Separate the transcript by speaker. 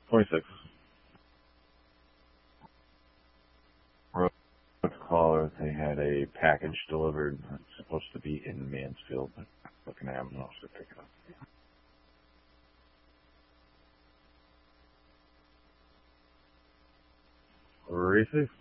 Speaker 1: 26. Wrote a caller. They had a package delivered. It's supposed to be in Mansfield, but looking at them, I'll pick it up. Reese?